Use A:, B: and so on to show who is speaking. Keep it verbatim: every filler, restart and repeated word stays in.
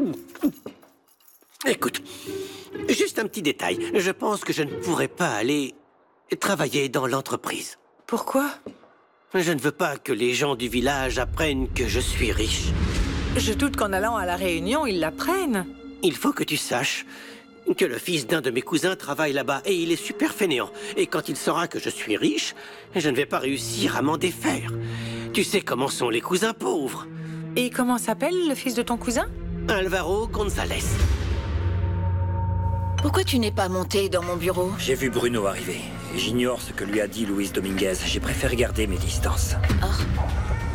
A: Écoute, juste un petit détail. Je pense que je ne pourrais pas aller travailler dans l'entreprise.
B: Pourquoi?
A: Je ne veux pas que les gens du village apprennent que je suis riche.
B: Je doute qu'en allant à la réunion, ils l'apprennent.
A: Il faut que tu saches que le fils d'un de mes cousins travaille là-bas et il est super fainéant. Et quand il saura que je suis riche, je ne vais pas réussir à m'en défaire. Tu sais comment sont les cousins pauvres.
B: Et comment s'appelle le fils de ton cousin?
A: Alvaro González.
C: Pourquoi tu n'es pas monté dans mon bureau?
D: J'ai vu Bruno arriver. J'ignore ce que lui a dit Luis Dominguez. J'ai préféré garder mes distances.
C: Ah.